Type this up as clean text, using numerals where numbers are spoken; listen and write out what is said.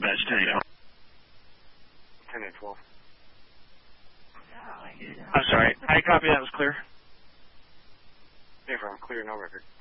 dispatch 10-8. 10-8-12. I'm sorry. I copy that was clear. Yeah, from clear, no record.